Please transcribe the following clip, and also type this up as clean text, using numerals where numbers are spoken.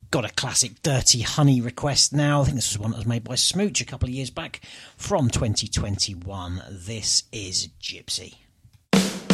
got a classic Dirty Honey request now. I think this was one that was made by Smooch a couple of years back from 2021. This is Gypsy.